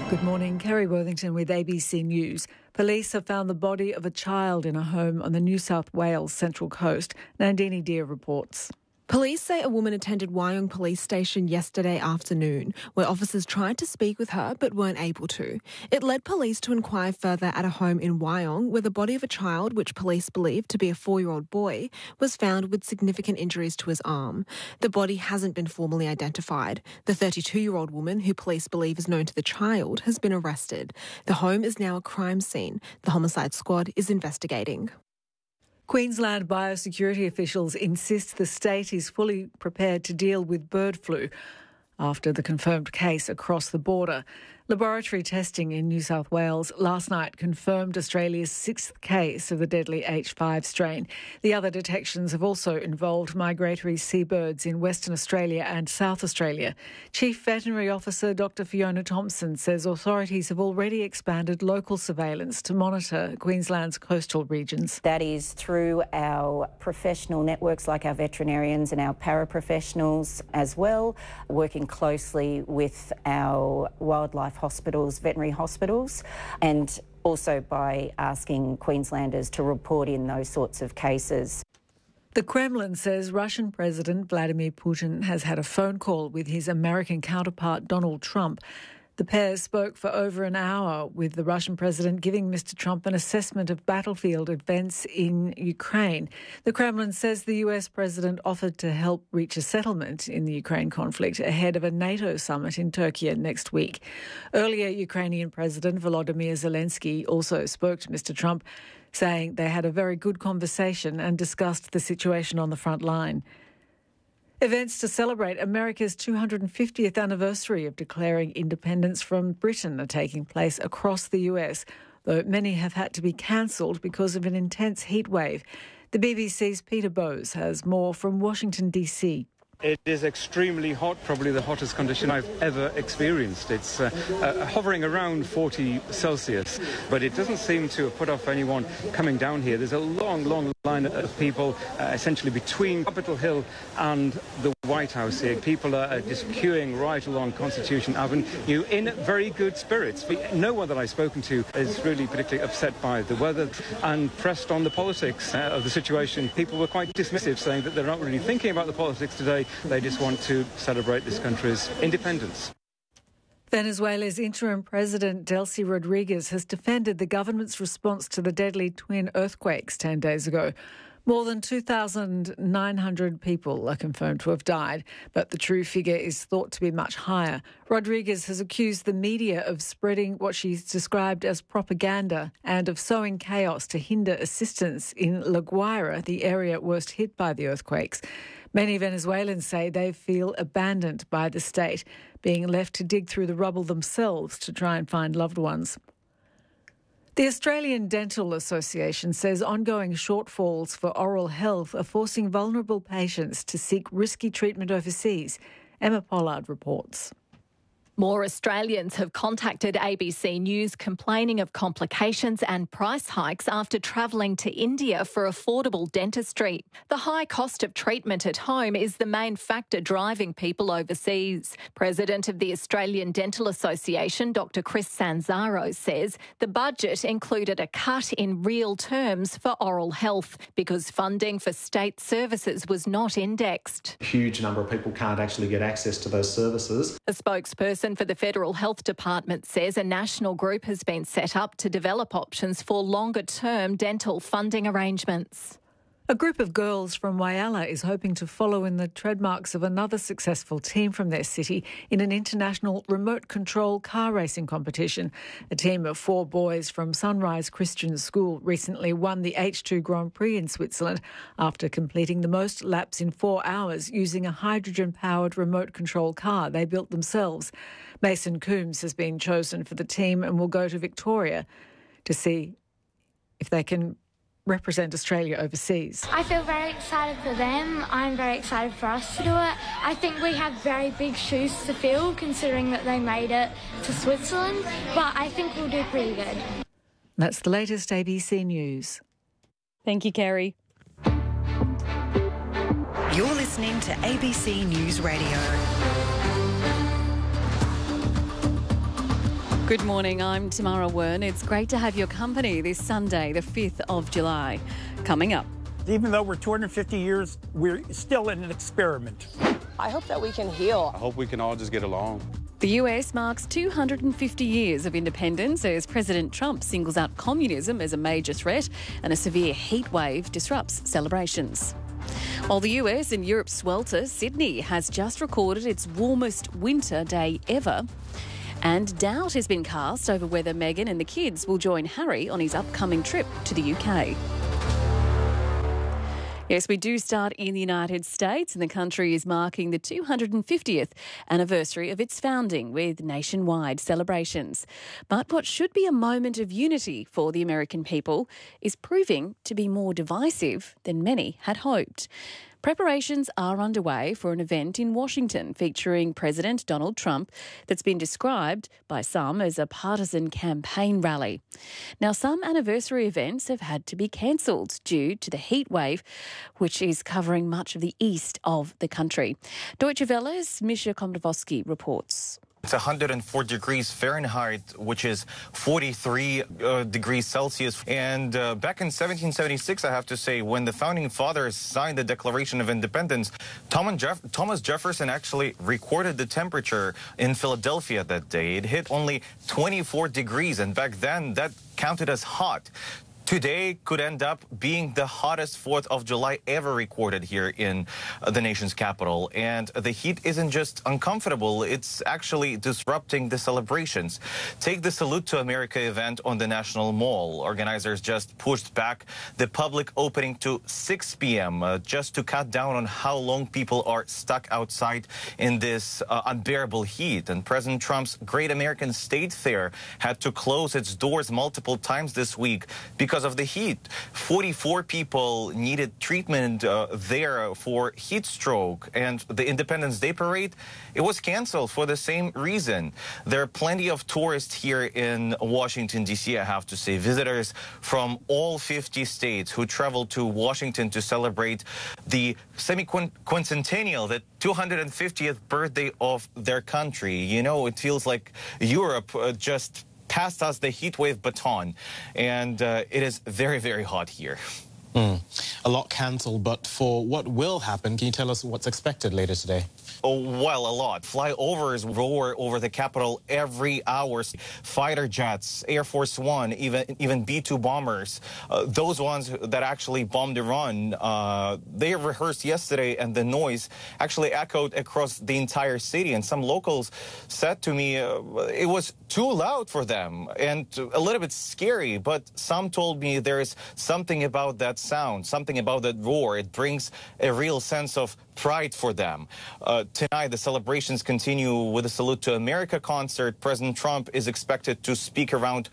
Good morning, Kerry Worthington with ABC News. Police have found the body of a child in a home on the New South Wales Central Coast. Nandini Deer reports. Police say a woman attended Wyong Police Station yesterday afternoon, where officers tried to speak with her but weren't able to. It led police to inquire further at a home in Wyong, where the body of a child, which police believe to be a 4-year-old boy, was found with significant injuries to his arm. The body hasn't been formally identified. The 32-year-old woman, who police believe is known to the child, has been arrested. The home is now a crime scene. The homicide squad is investigating. Queensland biosecurity officials insist the state is fully prepared to deal with bird flu after the confirmed case across the border. Laboratory testing in New South Wales last night confirmed Australia's 6th case of the deadly H5 strain. The other detections have also involved migratory seabirds in Western Australia and South Australia. Chief Veterinary Officer Dr Fiona Thompson says authorities have already expanded local surveillance to monitor Queensland's coastal regions. That is through our professional networks like our veterinarians and our paraprofessionals as well, working closely with our wildlife hospitals, veterinary hospitals, and also by asking Queenslanders to report in those sorts of cases. The Kremlin says Russian President Vladimir Putin has had a phone call with his American counterpart Donald Trump. The pair spoke for over an hour, with the Russian president giving Mr Trump an assessment of battlefield events in Ukraine. The Kremlin says the US president offered to help reach a settlement in the Ukraine conflict ahead of a NATO summit in Turkey next week. Earlier, Ukrainian President Volodymyr Zelensky also spoke to Mr Trump, saying they had a very good conversation and discussed the situation on the front line. Events to celebrate America's 250th anniversary of declaring independence from Britain are taking place across the US, though many have had to be cancelled because of an intense heat wave. The BBC's Peter Bowes has more from Washington, D.C. It is extremely hot, probably the hottest condition I've ever experienced. It's hovering around 40 Celsius, but it doesn't seem to have put off anyone coming down here. There's a long, long line of people essentially between Capitol Hill and the White House here. People are just queuing right along Constitution Avenue in very good spirits. No one that I've spoken to is really particularly upset by the weather and pressed on the politics of the situation. People were quite dismissive, saying that they're not really thinking about the politics today. They just want to celebrate this country's independence. Venezuela's interim president, Delcy Rodriguez, has defended the government's response to the deadly twin earthquakes 10 days ago. More than 2,900 people are confirmed to have died, but the true figure is thought to be much higher. Rodriguez has accused the media of spreading what she's described as propaganda and of sowing chaos to hinder assistance in La Guaira, the area worst hit by the earthquakes. Many Venezuelans say they feel abandoned by the state, being left to dig through the rubble themselves to try and find loved ones. The Australian Dental Association says ongoing shortfalls for oral health are forcing vulnerable patients to seek risky treatment overseas. Emma Pollard reports. More Australians have contacted ABC News complaining of complications and price hikes after travelling to India for affordable dentistry. The high cost of treatment at home is the main factor driving people overseas. President of the Australian Dental Association, Dr Chris Sanzaro, says the budget included a cut in real terms for oral health because funding for state services was not indexed. A huge number of people can't actually get access to those services. A spokesperson for the Federal Health Department says a national group has been set up to develop options for longer-term dental funding arrangements. A group of girls from Whyalla is hoping to follow in the treadmarks of another successful team from their city in an international remote control car racing competition. A team of 4 boys from Sunrise Christian School recently won the H2 Grand Prix in Switzerland after completing the most laps in 4 hours using a hydrogen-powered remote control car they built themselves. Mason Coombs has been chosen for the team and will go to Victoria to see if they can represent Australia overseas. I feel very excited for them. I'm very excited for us to do it. I think we have very big shoes to fill considering that they made it to Switzerland, but I think we'll do pretty good. That's the latest ABC News. Thank you, Kerry. You're listening to ABC News Radio. Good morning, I'm Tamara Wern. It's great to have your company this Sunday, the 5th of July. Coming up. Even though we're 250 years, we're still in an experiment. I hope that we can heal. I hope we can all just get along. The US marks 250 years of independence as President Trump singles out communism as a major threat and a severe heat wave disrupts celebrations. While the US and Europe swelter, Sydney has just recorded its warmest winter day ever. And doubt has been cast over whether Meghan and the kids will join Harry on his upcoming trip to the UK. Yes, we do start in the United States, and the country is marking the 250th anniversary of its founding with nationwide celebrations. But what should be a moment of unity for the American people is proving to be more divisive than many had hoped. Preparations are underway for an event in Washington featuring President Donald Trump that's been described by some as a partisan campaign rally. Now, some anniversary events have had to be cancelled due to the heat wave, which is covering much of the east of the country. Deutsche Welle's Misha Komdowski reports. It's 104 degrees Fahrenheit, which is 43 degrees Celsius. And back in 1776, I have to say, when the founding fathers signed the Declaration of Independence, Thomas Jefferson actually recorded the temperature in Philadelphia that day. It hit only 24 degrees, and back then that counted as hot. Today could end up being the hottest 4th of July ever recorded here in the nation's capital. And the heat isn't just uncomfortable, it's actually disrupting the celebrations. Take the Salute to America event on the National Mall. Organizers just pushed back the public opening to 6 p.m. Just to cut down on how long people are stuck outside in this unbearable heat. And President Trump's Great American State Fair had to close its doors multiple times this week because of the heat. 44 people needed treatment there for heat stroke, and the Independence Day parade, it was canceled for the same reason. There are plenty of tourists here in Washington, D.C., I have to say, visitors from all 50 states who travel to Washington to celebrate the semi-quincentennial, the 250th birthday of their country. You know, it feels like Europe just passed us the heat wave baton, and it is very, very hot here. A lot cancelled, but for what will happen, can you tell us what's expected later today? Oh, well, a lot. Flyovers roar over the Capitol every hour. Fighter jets, Air Force One, even B-2 bombers, those ones that actually bombed Iran, they rehearsed yesterday, and the noise actually echoed across the entire city. And some locals said to me it was too loud for them and a little bit scary. But some told me there is something about that sound, something about that roar. It brings a real sense of pride for them. Tonight, the celebrations continue with a Salute to America concert. President Trump is expected to speak around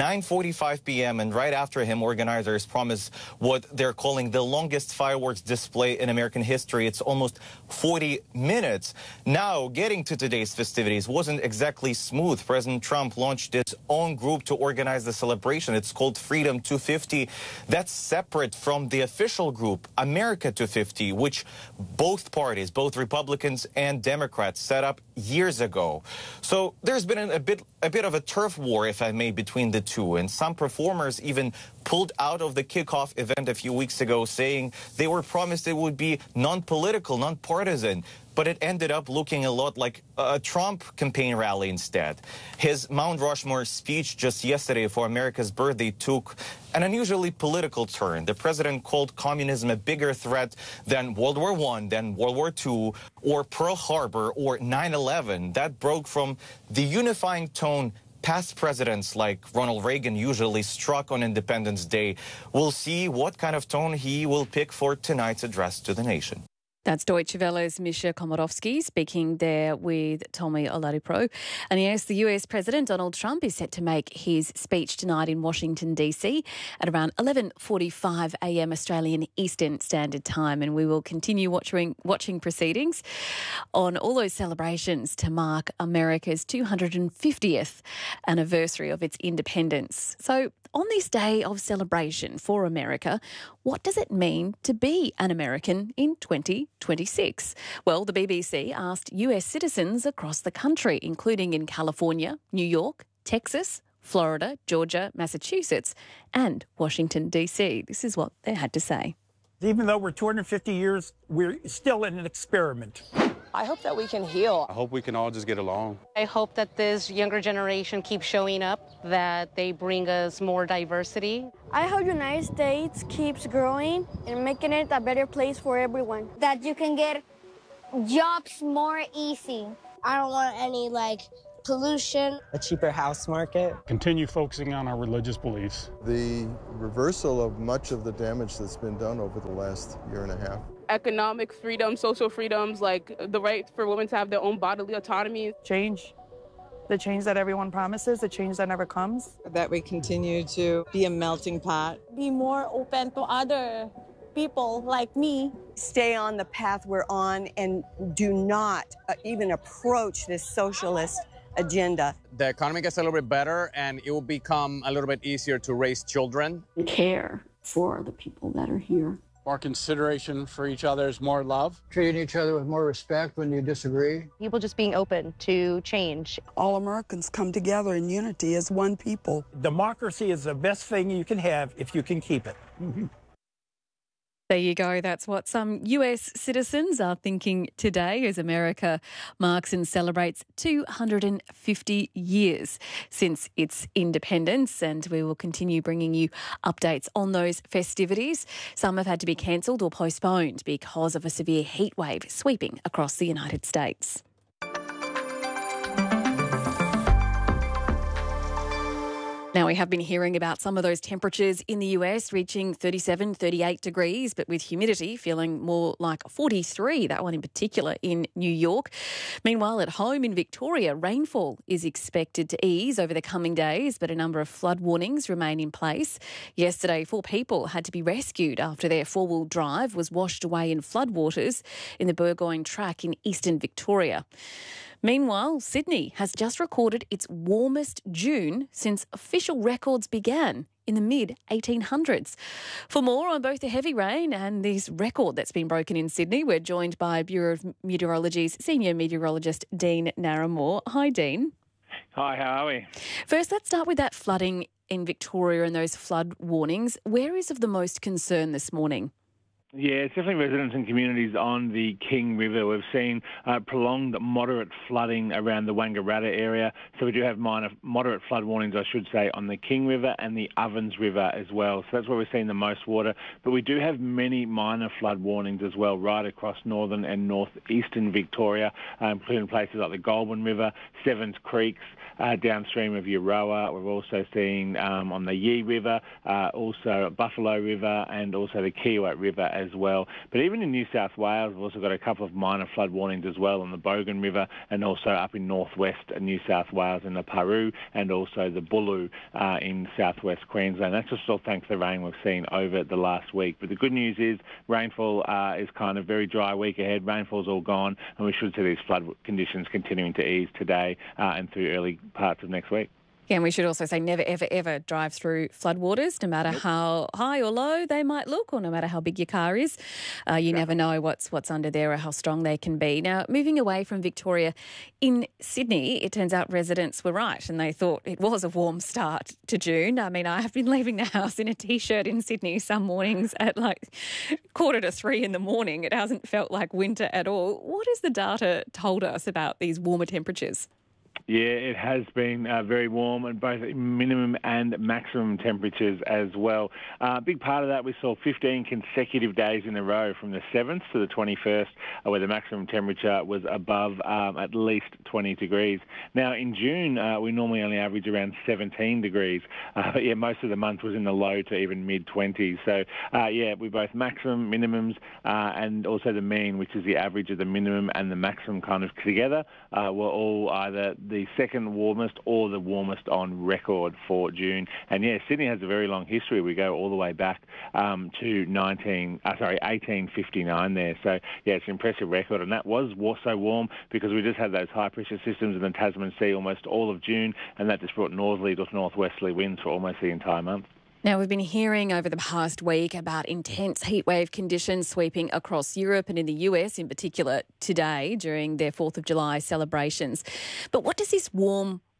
9:45 p.m. and right after him, organizers promise what they're calling the longest fireworks display in American history. It's almost 40 minutes. Now, getting to today's festivities wasn't exactly smooth. President Trump launched his own group to organize the celebration. It's called Freedom 250. That's separate from the official group, America 250, which both parties, both Republicans and Democrats, set up years ago. So there's been a bit of a turf war, if I may, between the two. And some performers even pulled out of the kickoff event a few weeks ago, saying they were promised it would be non-political, non-partisan. But it ended up looking a lot like a Trump campaign rally instead. His Mount Rushmore speech just yesterday for America's birthday took an unusually political turn. The president called communism a bigger threat than World War I, than World War II, or Pearl Harbor, or 9/11. That broke from the unifying tone past presidents like Ronald Reagan usually struck on Independence Day. We'll see what kind of tone he will pick for tonight's address to the nation. That's Deutsche Welle's Misha Komodowski speaking there with Tommy Oladipo. And yes, the US President Donald Trump is set to make his speech tonight in Washington, D.C. at around 11:45 a.m. Australian Eastern Standard Time. And we will continue watching proceedings on all those celebrations to mark America's 250th anniversary of its independence. So on this day of celebration for America, what does it mean to be an American in 2026? Well, the BBC asked US citizens across the country, including in California, New York, Texas, Florida, Georgia, Massachusetts and Washington, D.C. This is what they had to say. Even though we're 250 years, we're still in an experiment. I hope that we can heal. I hope we can all just get along. I hope that this younger generation keeps showing up, that they bring us more diversity. I hope the United States keeps growing and making it a better place for everyone. That you can get jobs more easy. I don't want any, pollution. A cheaper house market. Continue focusing on our religious beliefs. The reversal of much of the damage that's been done over the last year and a half. Economic freedom, social freedoms, like the right for women to have their own bodily autonomy. Change. The change that everyone promises, the change that never comes. That we continue to be a melting pot. Be more open to other people like me. Stay on the path we're on and do not even approach this socialist agenda. The economy gets a little bit better and it will become a little bit easier to raise children. Care for the people that are here. More consideration for each other is more love. Treating each other with more respect when you disagree. People just being open to change. All Americans come together in unity as one people. Democracy is the best thing you can have if you can keep it. There you go. That's what some US citizens are thinking today as America marks and celebrates 250 years since its independence, and we will continue bringing you updates on those festivities. Some have had to be cancelled or postponed because of a severe heat wave sweeping across the United States. Now, we have been hearing about some of those temperatures in the US reaching 37, 38 degrees, but with humidity feeling more like 43, that one in particular in New York. Meanwhile, at home in Victoria, rainfall is expected to ease over the coming days, but a number of flood warnings remain in place. Yesterday, 4 people had to be rescued after their four-wheel drive was washed away in floodwaters in the Burgoyne Track in eastern Victoria. Meanwhile, Sydney has just recorded its warmest June since official records began in the mid-1800s. For more on both the heavy rain and this record that's been broken in Sydney, we're joined by Bureau of Meteorology's Senior Meteorologist Dean Narramore. Hi, Dean. Hi, how are we? First, let's start with that flooding in Victoria and those flood warnings. Where is of the most concern this morning? Yeah, it's definitely residents and communities on the King River. We've seen prolonged moderate flooding around the Wangaratta area. So we do have moderate flood warnings, I should say, on the King River and the Ovens River as well. So that's where we're seeing the most water. But we do have many minor flood warnings as well, right across northern and northeastern Victoria, including places like the Goulburn River, Sevens Creeks, downstream of Euroa. We've also seen on the Yee River, also Buffalo River, and also the Kiewit River as well. But even in New South Wales, we've also got a couple of minor flood warnings as well on the Bogan River and also up in northwest New South Wales in the Paroo and also the Bulu in southwest Queensland. That's just all thanks to the rain we've seen over the last week. But the good news is rainfall is kind of very dry week ahead. Rainfall's all gone and we should see these flood conditions continuing to ease today and through early parts of next week. Yeah, and we should also say never, ever, ever drive through floodwaters, no matter how high or low they might look or no matter how big your car is. You never know what's under there or how strong they can be. Now, moving away from Victoria, in Sydney, it turns out residents were right and they thought it was a warm start to June. I mean, I have been leaving the house in a T-shirt in Sydney some mornings at 2:45 in the morning. It hasn't felt like winter at all. What has the data told us about these warmer temperatures? Yeah, it has been very warm, and both minimum and maximum temperatures as well. A big part of that, we saw 15 consecutive days in a row from the 7th to the 21st, where the maximum temperature was above at least 20 degrees. Now, in June, we normally only average around 17 degrees, but yeah, most of the month was in the low to even mid-20s. So, yeah, we both maximum, minimums, and also the mean, which is the average of the minimum and the maximum kind of together, were all either the second warmest or the warmest on record for June. And yeah, Sydney has a very long history. We go all the way back to 1859 there. So yeah, it's an impressive record. And that was so warm because we just had those high pressure systems in the Tasman Sea almost all of June, and that just brought northerly to northwesterly winds for almost the entire month. Now, we've been hearing over the past week about intense heatwave conditions sweeping across Europe and in the US in particular today during their 4th of July celebrations. But what does this warm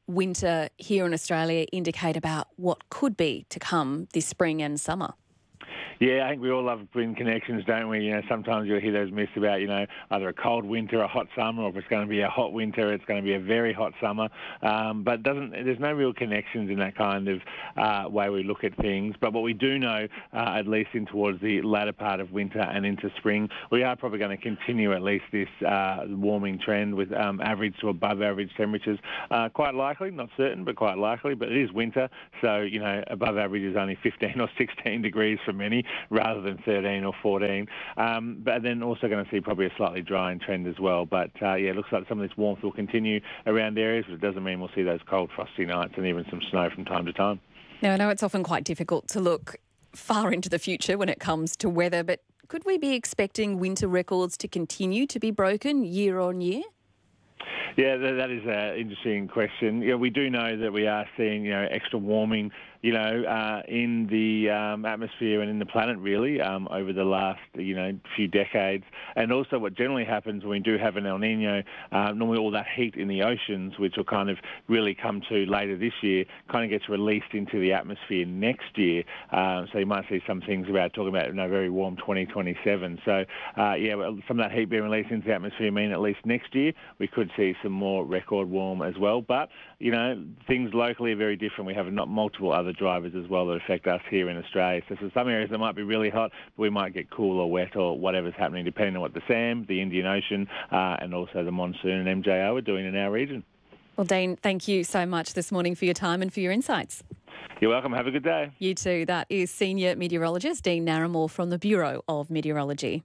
winter here in Australia indicate about what could be to come this spring and summer? Yeah, I think we all love wind connections, don't we? You know, sometimes you'll hear those myths about, you know, either a cold winter, a hot summer, or if it's going to be a hot winter, it's going to be a very hot summer. But there's no real connections in that kind of way we look at things. But what we do know, at least in towards the latter part of winter and into spring, we are probably going to continue at least this warming trend with average to above average temperatures. Quite likely, not certain, but quite likely. But it is winter, so, you know, above average is only 15 or 16 degrees for many, rather than 13 or 14. But then also going to see probably a slightly drying trend as well. But, yeah, it looks like some of this warmth will continue around areas, but it doesn't mean we'll see those cold, frosty nights and even some snow from time to time. Now, I know it's often quite difficult to look far into the future when it comes to weather, but could we be expecting winter records to continue to be broken year on year? Yeah, that is an interesting question. We do know that we are seeing, extra warming, in the atmosphere and in the planet, really, over the last, few decades. And also what generally happens when we do have an El Nino, normally all that heat in the oceans, which will kind of really come to later this year, kind of gets released into the atmosphere next year. So you might see some things talking about very warm 2027. So, some of that heat being released into the atmosphere mean at least next year we could see some more record warm as well. But, things locally are very different. We have not multiple other drivers as well that affect us here in Australia. So some areas that might be really hot, but we might get cool or wet or whatever's happening, depending on what the SAM, the Indian Ocean, and also the monsoon and MJO are doing in our region. Well, Dean, thank you so much this morning for your time and for your insights. You're welcome. Have a good day. You too. That is Senior Meteorologist Dean Narramore from the Bureau of Meteorology.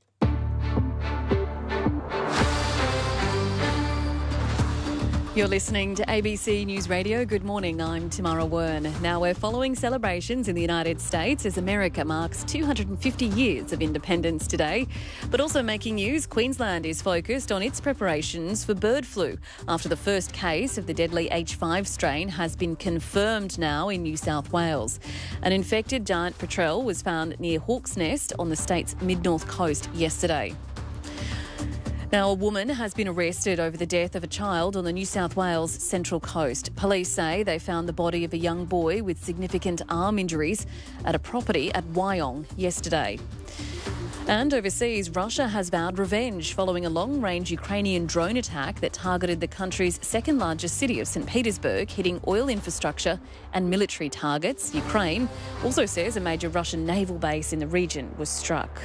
You're listening to ABC News Radio. Good morning, I'm Tamara Wern. Now we're following celebrations in the United States as America marks 250 years of independence today. But also making news, Queensland is focused on its preparations for bird flu after the first case of the deadly H5 strain has been confirmed now in New South Wales. An infected giant petrel was found near Hawk's Nest on the state's mid-north coast yesterday. Now, a woman has been arrested over the death of a child on the New South Wales Central Coast. Police say they found the body of a young boy with significant arm injuries at a property at Wyong yesterday. And overseas, Russia has vowed revenge following a long-range Ukrainian drone attack that targeted the country's second-largest city of St. Petersburg, hitting oil infrastructure and military targets. Ukraine also says a major Russian naval base in the region was struck.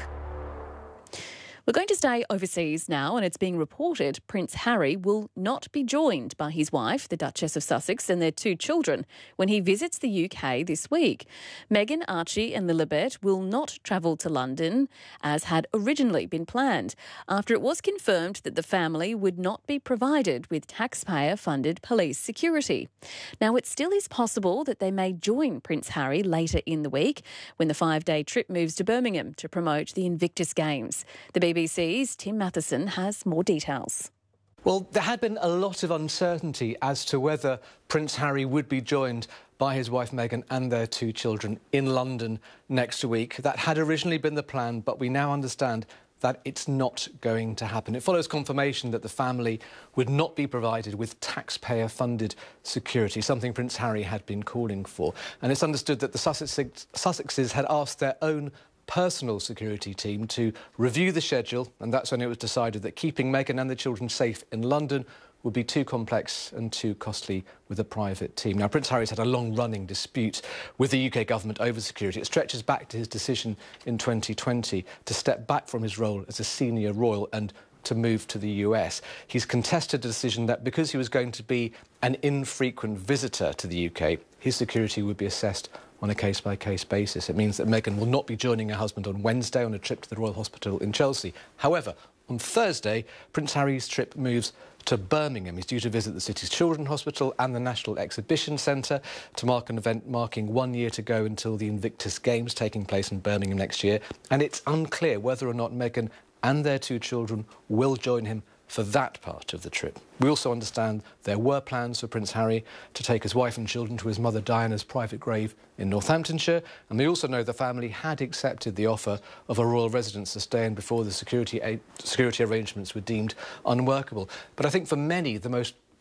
We're going to stay overseas now, and it's being reported Prince Harry will not be joined by his wife, the Duchess of Sussex, and their 2 children when he visits the UK this week. Meghan, Archie and Lilibet will not travel to London as had originally been planned, after it was confirmed that the family would not be provided with taxpayer-funded police security. Now, it still is possible that they may join Prince Harry later in the week when the 5-day trip moves to Birmingham to promote the Invictus Games. The BBC's Tim Matheson has more details. Well, there had been a lot of uncertainty as to whether Prince Harry would be joined by his wife Meghan and their 2 children in London next week. That had originally been the plan, but we now understand that it's not going to happen. It follows confirmation that the family would not be provided with taxpayer-funded security, something Prince Harry had been calling for. And it's understood that the Sussexes had asked their own personal security team to review the schedule, and that's when it was decided that keeping Meghan and the children safe in London would be too complex and too costly with a private team. Now, Prince Harry's had a long-running dispute with the UK government over security. It stretches back to his decision in 2020 to step back from his role as a senior royal and to move to the US. He's contested the decision that because he was going to be an infrequent visitor to the UK, his security would be assessed on a case-by-case basis. It means that Meghan will not be joining her husband on Wednesday on a trip to the Royal Hospital in Chelsea. However, on Thursday, Prince Harry's trip moves to Birmingham. He's due to visit the city's Children's Hospital and the National Exhibition Centre to mark an event marking 1 year to go until the Invictus Games taking place in Birmingham next year. And it's unclear whether or not Meghan and their 2 children will join him for that part of the trip. We also understand there were plans for Prince Harry to take his wife and children to his mother Diana's private grave in Northamptonshire, and we also know the family had accepted the offer of a royal residence to stay in before the security arrangements were deemed unworkable. But I think for many, the most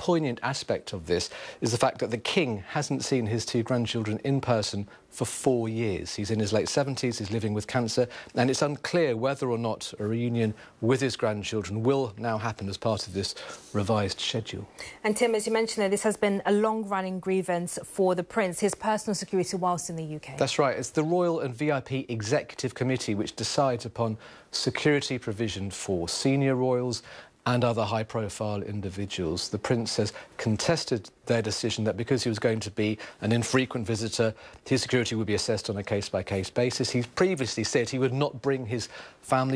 poignant aspect of this is the fact that the King hasn't seen his two grandchildren in person for 4 years. He's in his late 70s, he's living with cancer, and it's unclear whether or not a reunion with his grandchildren will now happen as part of this revised schedule. And Tim, as you mentioned there, this has been a long-running grievance for the Prince, his personal security whilst in the UK. That's right. It's the Royal and VIP Executive Committee which decides upon security provision for senior royals and other high-profile individuals. The Prince has contested their decision that because he was going to be an infrequent visitor, his security would be assessed on a case-by-case basis. He's previously said he would not bring his family